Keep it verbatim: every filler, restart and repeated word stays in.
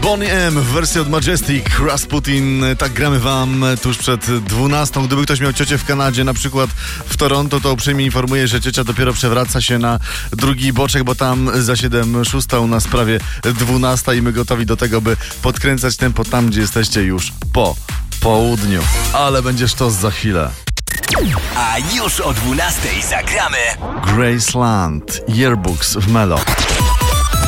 Bonnie M w wersji od Majestic, Rasputin. Tak gramy wam tuż przed dwunastą. Gdyby ktoś miał ciocię w Kanadzie, na przykład w Toronto, to uprzejmie informuję, że ciocia dopiero przewraca się na drugi boczek, bo tam za siedem szósta u nas prawie dwunasta i my gotowi do tego, by podkręcać tempo tam, gdzie jesteście już po południu. Ale będzie sztos za chwilę. A już o dwunastej zagramy Graceland, Yearbooks w Melo.